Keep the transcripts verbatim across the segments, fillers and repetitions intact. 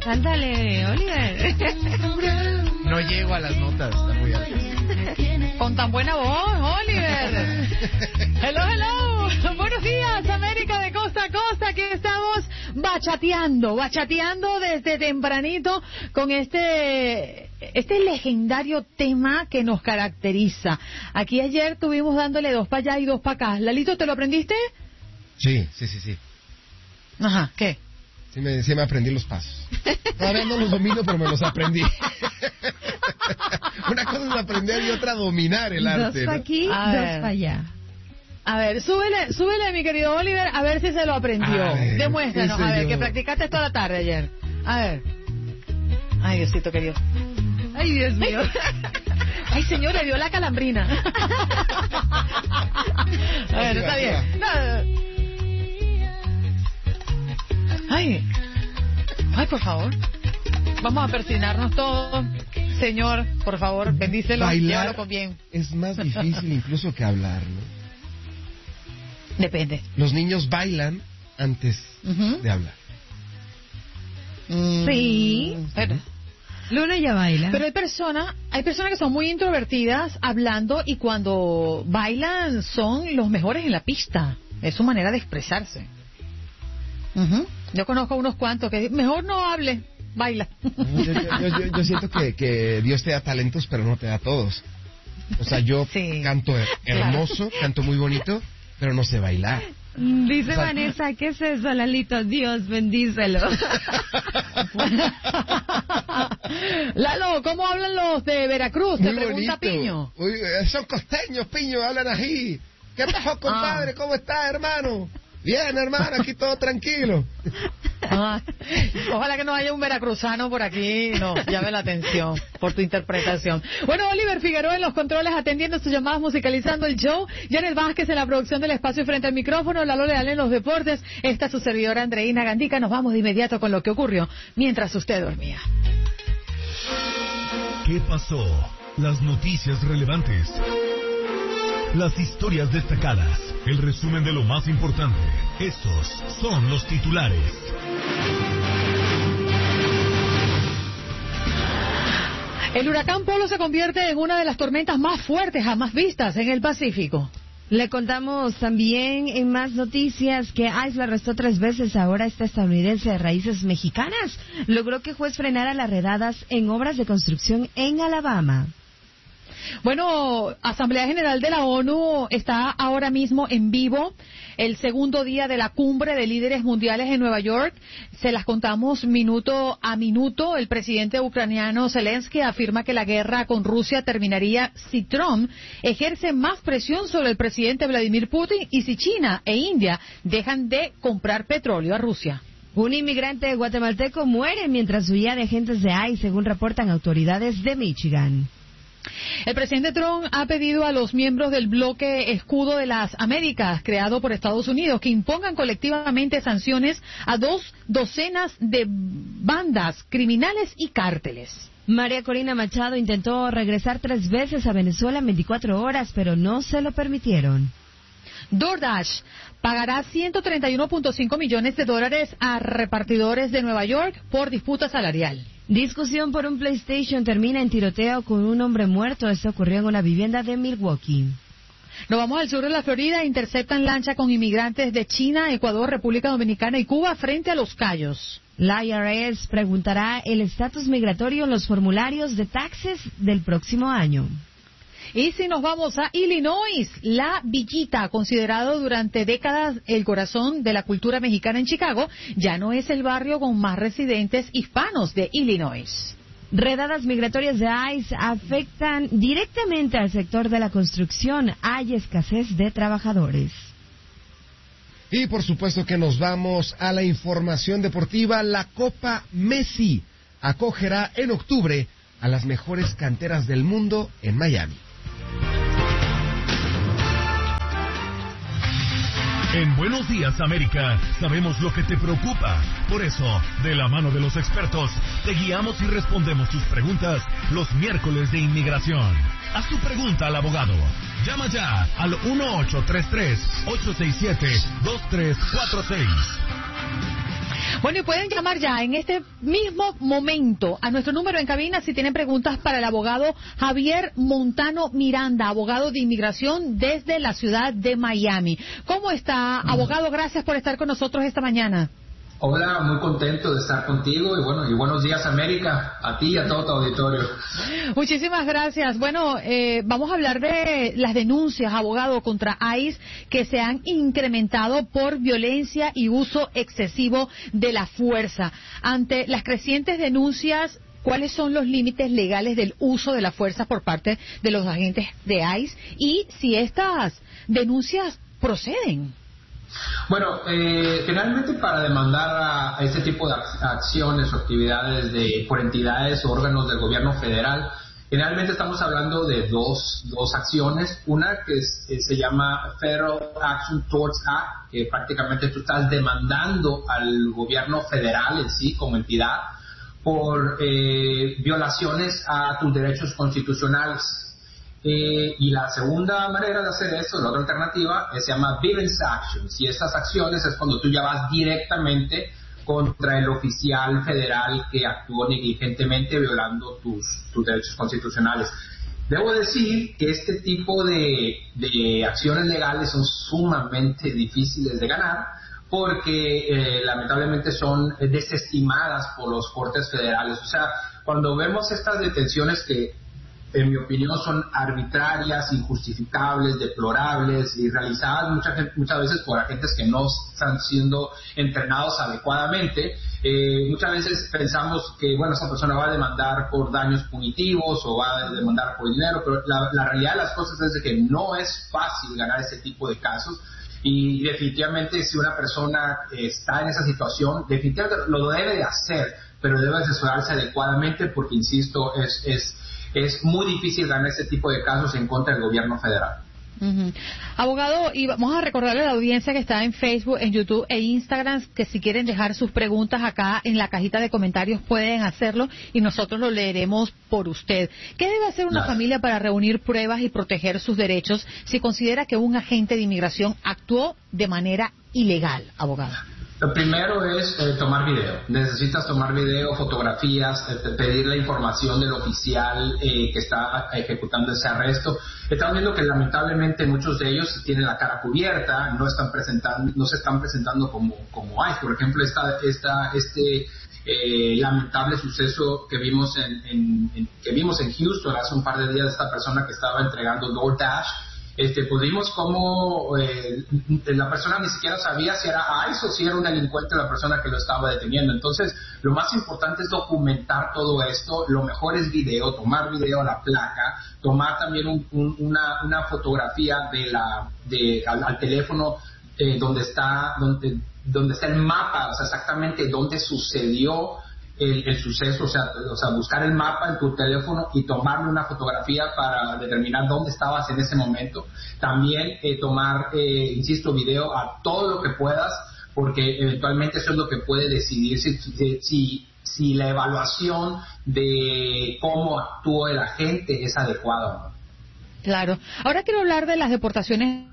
Cántale, Oliver. No llego a las notas, está muy alto. Con tan buena voz, Oliver. Hello, hello. Buenos días, América de costa a costa. Aquí estamos bachateando, bachateando desde tempranito con este, este legendario tema que nos caracteriza. Aquí ayer estuvimos dándole dos para allá y dos para acá. Lalito, ¿te lo aprendiste? Sí, sí, sí, sí. Ajá, ¿qué? Sí me, sí me aprendí los pasos. Todavía no los domino, pero me los aprendí. Una cosa es aprender y otra dominar el arte. Dos para ¿no? aquí, A dos ver. para allá. A ver, súbele, súbele, mi querido Oliver, a ver si se lo aprendió. A ver, Demuéstranos, qué sé a ver, yo. que practicaste toda la tarde ayer. A ver. Ay, Diosito querido. Ay, Dios mío. Ay, señor, le dio la calambrina. A ver, está bien. No. Ay, ay, por favor. Vamos a persignarnos todos. Señor, por favor, bendícelo. Bailar Llévalo con bien. es más difícil incluso que hablar, ¿no? Depende. Los niños bailan antes Ujú. de hablar. Mm, Sí. Pero, Luna ya baila. pero hay personas, hay personas que son muy introvertidas hablando y cuando bailan son los mejores en la pista. Es su manera de expresarse. Ujú. Yo conozco unos cuantos que mejor no hable, baila. Yo, yo- yo- yo siento que, que Dios te da talentos, pero no te da todos. O sea, yo Sí. canto hermoso, canto muy bonito, pero no sé bailar. Dice O sea, Vanessa, ¿qué es eso, Lalito? Dios, bendícelo. Lalo, ¿cómo hablan los de Veracruz? Te Muy pregunta bonito. Piño. Uy, eh, son costeños, Piño, hablan así. ¿Qué pasó, compadre? Ah. ¿Cómo estás, hermano? Bien, hermano, aquí todo tranquilo. Ah, ojalá que no haya un veracruzano por aquí, no, llame la atención por tu interpretación. Bueno, Oliver Figueroa en los controles atendiendo sus llamadas, musicalizando el show. Janet Vázquez en la producción del espacio y frente al micrófono. Lalo Leal en los deportes. Esta es su servidora Andreina Gandica. Nos vamos de inmediato con lo que ocurrió mientras usted dormía. ¿Qué pasó? Las noticias relevantes. Las historias destacadas. El resumen de lo más importante. Estos son los titulares. El huracán Polo se convierte en una de las tormentas más fuertes jamás vistas en el Pacífico. Le contamos también en más noticias que ICE la arrestó tres veces ahora esta estadounidense de raíces mexicanas. Logró que juez frenara las redadas en obras de construcción en Alabama. Bueno, Asamblea General de la ONU está ahora mismo en vivo, el segundo día de la cumbre de líderes mundiales en Nueva York. Se las contamos minuto a minuto. El presidente ucraniano Zelensky afirma que la guerra con Rusia terminaría si Trump ejerce más presión sobre el presidente Vladimir Putin y si China e India dejan de comprar petróleo a Rusia. Un inmigrante guatemalteco muere mientras huía de agentes de ICE, según reportan autoridades de Michigan. El presidente Trump ha pedido a los miembros del bloque Escudo de las Américas, creado por Estados Unidos, que impongan colectivamente sanciones a dos docenas de bandas criminales y cárteles. María Corina Machado intentó regresar tres veces a Venezuela en veinticuatro horas, pero no se lo permitieron. DoorDash pagará ciento treinta y uno punto cinco millones de dólares a repartidores de Nueva York por disputa salarial. Discusión por un PlayStation termina en tiroteo con un hombre muerto. Esto ocurrió en una vivienda de Milwaukee. Nos vamos al sur de la Florida. Interceptan lancha con inmigrantes de China, Ecuador, República Dominicana y Cuba frente a Los Cayos. La I R S preguntará el estatus migratorio en los formularios de taxes del próximo año. Y si nos vamos a Illinois, La Villita, considerado durante décadas el corazón de la cultura mexicana en Chicago, ya no es el barrio con más residentes hispanos de Illinois. Redadas migratorias de ICE afectan directamente al sector de la construcción. Hay escasez de trabajadores. Y por supuesto que nos vamos a la información deportiva. La Copa Messi acogerá en octubre a las mejores canteras del mundo en Miami. En Buenos Días, América, sabemos lo que te preocupa. Por eso, de la mano de los expertos, te guiamos y respondemos tus preguntas los miércoles de inmigración. Haz tu pregunta al abogado. Llama ya al uno ocho tres tres, ocho seis siete, dos tres cuatro seis. Bueno, y pueden llamar ya en este mismo momento a nuestro número en cabina si tienen preguntas para el abogado Javier Montano Miranda, abogado de inmigración desde la ciudad de Miami. ¿Cómo está, abogado? Gracias por estar con nosotros esta mañana. Hola, muy contento de estar contigo y bueno, y buenos días América, a ti y a todo tu auditorio. Muchísimas gracias. Bueno, eh, vamos a hablar de las denuncias, abogado, contra ICE que se han incrementado por violencia y uso excesivo de la fuerza. Ante las crecientes denuncias, ¿cuáles son los límites legales del uso de la fuerza por parte de los agentes de ICE y si estas denuncias proceden? Bueno, eh, generalmente para demandar a, a este tipo de acciones o actividades de, por entidades o órganos del gobierno federal, generalmente estamos hablando de dos, dos acciones. Una que es, eh, se llama Federal Action Torts Act, que prácticamente tú estás demandando al gobierno federal en sí como entidad por eh, violaciones a tus derechos constitucionales. Eh, y la segunda manera de hacer esto, la otra alternativa, eh, se llama Grievance Actions. Y estas acciones es cuando tú ya vas directamente contra el oficial federal que actuó negligentemente violando tus, tus derechos constitucionales. Debo decir que este tipo de, de acciones legales son sumamente difíciles de ganar porque eh, lamentablemente son desestimadas por los cortes federales. O sea, cuando vemos estas detenciones que en mi opinión son arbitrarias, injustificables, deplorables y realizadas muchas, muchas veces por agentes que no están siendo entrenados adecuadamente. Eh, muchas veces pensamos que, bueno, esa persona va a demandar por daños punitivos o va a demandar por dinero, pero la, la realidad de las cosas es de que no es fácil ganar ese tipo de casos. Y definitivamente si una persona está en esa situación, definitivamente lo debe de hacer, pero debe asesorarse adecuadamente porque, insisto, es... es es muy difícil ganar este tipo de casos en contra del gobierno federal. Uh-huh. Abogado, y vamos a recordarle a la audiencia que está en Facebook, en YouTube e Instagram que si quieren dejar sus preguntas acá en la cajita de comentarios pueden hacerlo y nosotros lo leeremos por usted. ¿Qué debe hacer una Nada. familia para reunir pruebas y proteger sus derechos si considera que un agente de inmigración actuó de manera ilegal, abogado? Lo primero es eh, tomar video. Necesitas tomar video, fotografías, eh, pedir la información del oficial eh, que está ejecutando ese arresto. Estamos viendo que lamentablemente muchos de ellos tienen la cara cubierta, no están presentando, no se están presentando como como hay. Por ejemplo, esta, esta, este eh, lamentable suceso que vimos en, en, en que vimos en Houston hace un par de días, esta persona que estaba entregando DoorDash. Este, pudimos como eh, la persona ni siquiera sabía si era ICE o si era un delincuente la persona que lo estaba deteniendo. Entonces, lo más importante es documentar todo esto. Lo mejor es video, tomar video a la placa, tomar también un, un, una, una fotografía de la, de, al, al teléfono eh, donde está, donde, donde está el mapa, o sea, exactamente dónde sucedió El, el suceso, o sea, o sea, buscar el mapa en tu teléfono y tomarle una fotografía para determinar dónde estabas en ese momento. También eh, tomar, eh, insisto, video a todo lo que puedas, porque eventualmente eso es lo que puede decidir si, si, si la evaluación de cómo actuó el agente es adecuada o no. Claro. Ahora quiero hablar de las deportaciones.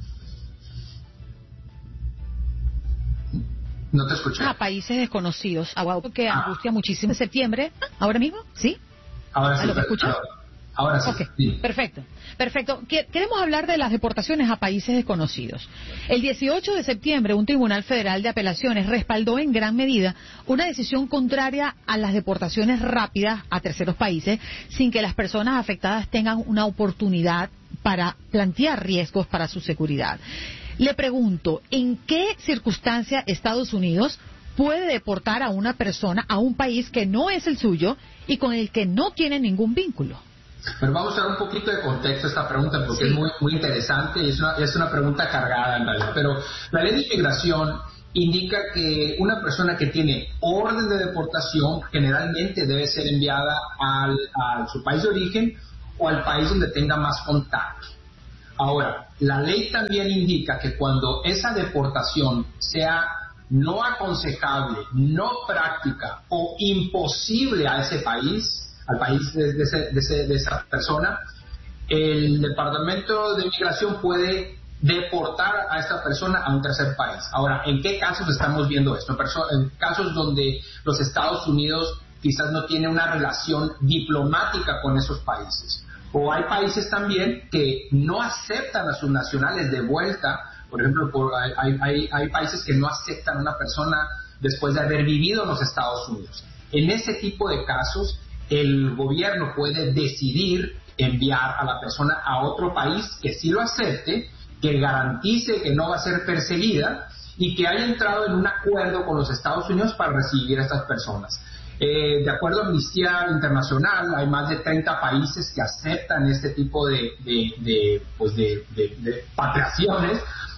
No te escuché. A países desconocidos, abogado, que ah. angustia muchísimo. ¿En septiembre? ¿Ahora mismo? ¿Sí? Ahora sí. ¿Lo que escuchas? Ahora sí. Okay. sí. Perfecto. Perfecto. Queremos hablar de las deportaciones a países desconocidos. El dieciocho de septiembre, un tribunal federal de apelaciones respaldó en gran medida una decisión contraria a las deportaciones rápidas a terceros países sin que las personas afectadas tengan una oportunidad para plantear riesgos para su seguridad. Le pregunto, ¿en qué circunstancia Estados Unidos puede deportar a una persona a un país que no es el suyo y con el que no tiene ningún vínculo? Pero vamos a dar un poquito de contexto a esta pregunta porque sí. es muy, muy interesante y es una, es una pregunta cargada en realidad. Pero la ley de inmigración indica que una persona que tiene orden de deportación generalmente debe ser enviada al, a su país de origen o al país donde tenga más contacto. Ahora, la ley también indica que cuando esa deportación sea no aconsejable, no práctica o imposible a ese país, al país de, de, ese, de, ese, de esa persona, el Departamento de Inmigración puede deportar a esta persona a un tercer país. Ahora, ¿en qué casos estamos viendo esto? En, perso- en casos donde los Estados Unidos quizás no tienen una relación diplomática con esos países. O hay países también que no aceptan a sus nacionales de vuelta. Por ejemplo, por, hay, hay, hay países que no aceptan a una persona después de haber vivido en los Estados Unidos. En ese tipo de casos, el gobierno puede decidir enviar a la persona a otro país que sí lo acepte, que garantice que no va a ser perseguida y que haya entrado en un acuerdo con los Estados Unidos para recibir a estas personas. Eh, de acuerdo a Amnistía Internacional, hay más de treinta países que aceptan este tipo de, de, de, pues de, de, de patriaciones,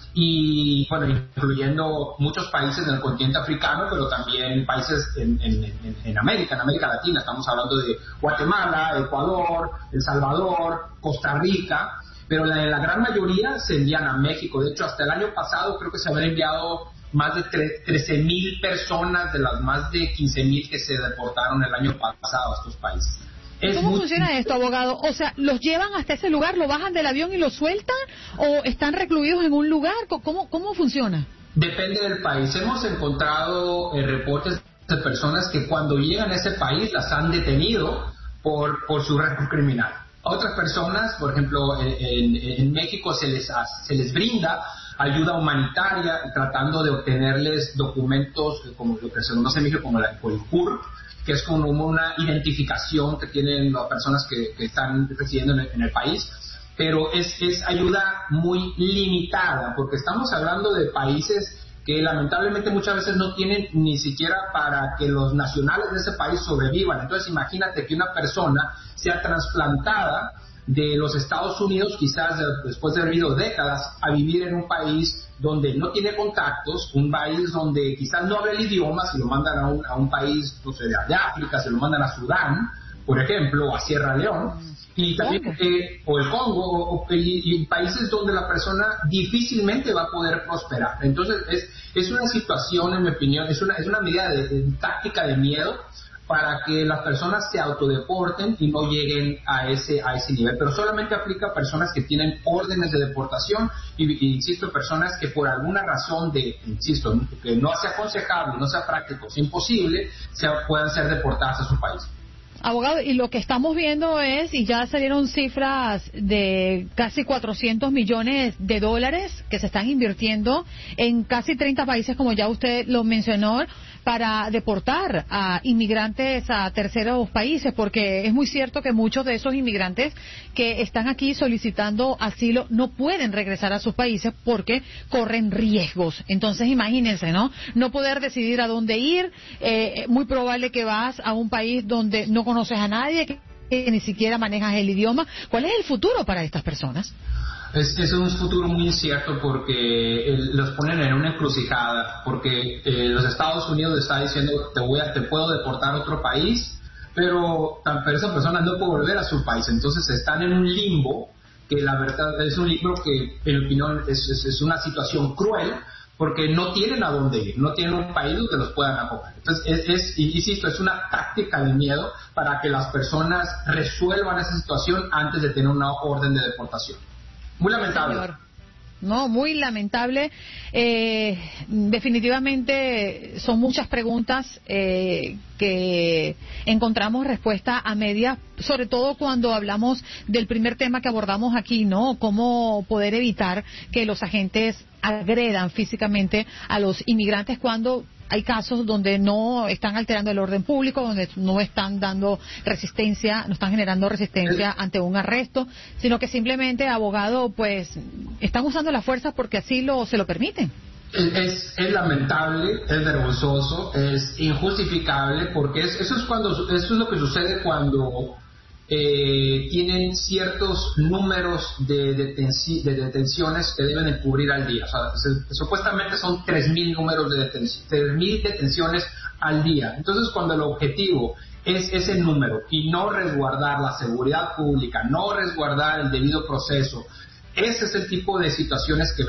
y bueno, incluyendo muchos países en el continente africano, pero también países en, en, en, en América, en América Latina. Estamos hablando de Guatemala, Ecuador, El Salvador, Costa Rica, pero la, la gran mayoría se envían a México. De hecho, hasta el año pasado creo que se habían enviado más de trece mil personas de las más de quince mil que se deportaron el año pasado a estos países. Es ¿Cómo muy... funciona esto, abogado? O sea, ¿los llevan hasta ese lugar, lo bajan del avión y lo sueltan? ¿O están recluidos en un lugar? ¿Cómo, cómo funciona? Depende del país. Hemos encontrado eh, reportes de personas que cuando llegan a ese país las han detenido por, por su récord criminal. A otras personas, por ejemplo, en, en, en México se les, se les brinda ayuda humanitaria tratando de obtenerles documentos como lo que se conoce en México como la, como el C U R, que es como una identificación que tienen las personas que, que están residiendo en el, en el país, pero es, es ayuda muy limitada, porque estamos hablando de países que lamentablemente muchas veces no tienen ni siquiera para que los nacionales de ese país sobrevivan. Entonces imagínate que una persona sea trasplantada de los Estados Unidos, quizás después de haber vivido décadas, a vivir en un país donde no tiene contactos, un país donde quizás no habla el idioma, se lo mandan a un, a un país, no sé, de África, se lo mandan a Sudán, por ejemplo, o a Sierra Leona, y también, eh, o el Congo, o, o, y, y países donde la persona difícilmente va a poder prosperar. Entonces, es, es una situación, en mi opinión, es una, es una medida de, de táctica de miedo, para que las personas se autodeporten y no lleguen a ese a ese nivel. Pero solamente aplica a personas que tienen órdenes de deportación y, y insisto, personas que por alguna razón de, insisto, que no sea aconsejable, no sea práctico, es imposible, se, puedan ser deportadas a su país. Abogado, y lo que estamos viendo es, y ya salieron cifras de casi cuatrocientos millones de dólares que se están invirtiendo en casi treinta países, como ya usted lo mencionó, para deportar a inmigrantes a terceros países, porque es muy cierto que muchos de esos inmigrantes que están aquí solicitando asilo no pueden regresar a sus países porque corren riesgos. Entonces, imagínense, ¿no? No poder decidir a dónde ir, eh, muy probable que vas a un país donde no conoces a nadie, que, que ni siquiera manejas el idioma. ¿Cuál es el futuro para estas personas? Es, es un futuro muy incierto porque eh, los ponen en una encrucijada, porque eh, los Estados Unidos está diciendo te voy a, te puedo deportar a otro país, pero, pero esa persona no puede volver a su país. Entonces están en un limbo que la verdad es un limbo que en mi opinión es, es, es una situación cruel, porque no tienen a dónde ir, no tienen un país donde los puedan acoger. Entonces, es, es, insisto, es una táctica de miedo para que las personas resuelvan esa situación antes de tener una orden de deportación. Muy lamentable. Señor. No, muy lamentable. Eh, definitivamente son muchas preguntas eh, que encontramos respuesta a medias, sobre todo cuando hablamos del primer tema que abordamos aquí, ¿no? Cómo poder evitar que los agentes agredan físicamente a los inmigrantes cuando hay casos donde no están alterando el orden público, donde no están dando resistencia, no están generando resistencia ante un arresto, sino que simplemente, abogado, pues están usando la fuerza porque así lo se lo permiten. Es, es lamentable, es vergonzoso, es injustificable, porque es, eso es cuando eso es lo que sucede cuando eh, tienen ciertos números de, detenci- de detenciones que deben de cubrir al día. O sea, se, supuestamente son tres mil números de detenci- tres mil detenciones al día. Entonces, cuando el objetivo es ese número y no resguardar la seguridad pública, no resguardar el debido proceso, ese es el tipo de situaciones que